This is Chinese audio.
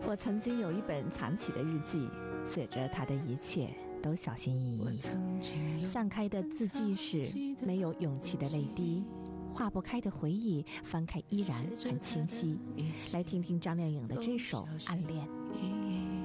我曾经有一本藏起的日记，写着他的一切都小心翼翼，散开的字迹是没有勇气的泪滴，化不开的回忆，翻开依然很清晰。来听听张靓颖的这首《暗恋》。